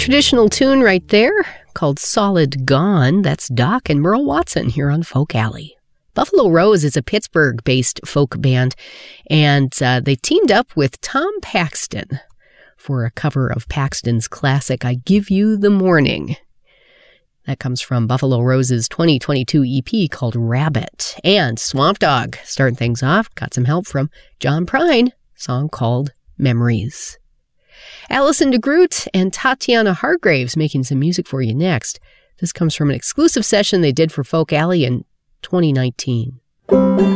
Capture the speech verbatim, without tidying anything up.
traditional tune right there called Solid Gone. That's Doc and Merle Watson here on Folk Alley. Buffalo Rose is a Pittsburgh-based folk band, and uh, they teamed up with Tom Paxton for a cover of Paxton's classic, I Give You the Morning. That comes from Buffalo Rose's twenty twenty-two E P called Rabbit. And Swamp Dogg, starting things off, got some help from John Prine, song called Memories. Alison DeGroot and Tatiana Hargraves making some music for you next. This comes from an exclusive session they did for Folk Alley in twenty nineteen.